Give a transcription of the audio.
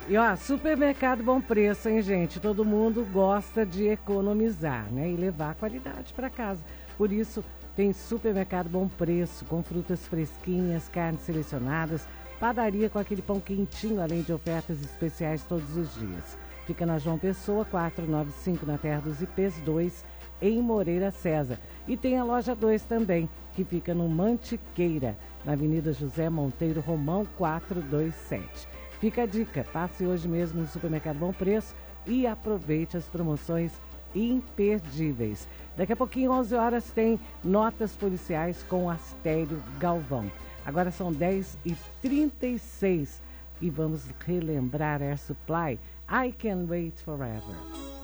E ó, supermercado Bom Preço, hein, gente? Todo mundo gosta de economizar, né? E levar qualidade para casa. Por isso, tem supermercado Bom Preço, com frutas fresquinhas, carnes selecionadas, padaria com aquele pão quentinho, além de ofertas especiais todos os dias. Fica na João Pessoa, 495, na Terra dos Ipês 2, em Moreira César. E tem a loja 2 também, que fica no Mantiqueira, na Avenida José Monteiro Romão, 427. Fica a dica, passe hoje mesmo no Supermercado Bom Preço e aproveite as promoções imperdíveis. Daqui a pouquinho, 11 horas, tem Notas Policiais com Astério Galvão. Agora são 10h36 e vamos relembrar Air Supply, I Can Wait Forever.